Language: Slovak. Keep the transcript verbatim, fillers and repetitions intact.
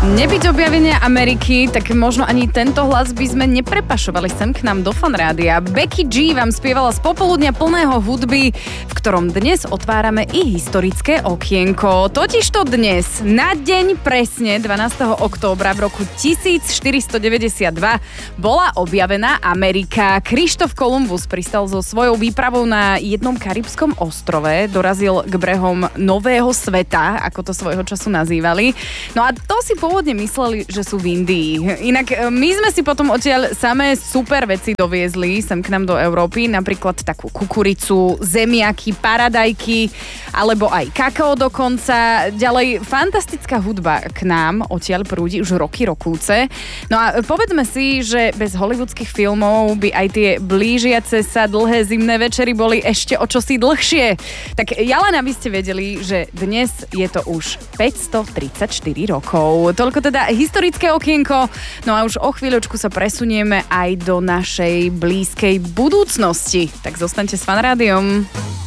Nebyť objavenia Ameriky, tak možno ani tento hlas by sme neprepašovali sem k nám do Fanrádia. Becky G vám spievala z popoludnia plného hudby, v ktorom dnes otvárame i historické okienko. Totižto dnes, na deň presne dvanásteho októbra v roku tisícštyristodeväťdesiatdva bola objavená Amerika. Krištof Kolumbus pristal so svojou výpravou na jednom karibskom ostrove, dorazil k brehom Nového sveta, ako to svojho času nazývali. No a to si pôvodne mysleli, že sú v Indii. Inak my sme si potom odtiaľ samé super veci doviezli sem k nám do Európy, napríklad takú kukuricu, zemiaky, paradajky, alebo aj kakao dokonca. Ďalej, fantastická hudba k nám odtiaľ prúdi už roky rokúce. No a povedzme si, že bez hollywoodských filmov by aj tie blížiace sa dlhé zimné večery boli ešte o čosi dlhšie. Tak ja len aby ste vedeli, že dnes je to už päťstotridsaťštyri rokov. Toľko teda historické okienko. No a už o chvíľočku sa presunieme aj do našej blízkej budúcnosti. Tak zostaňte s Fanrádiom.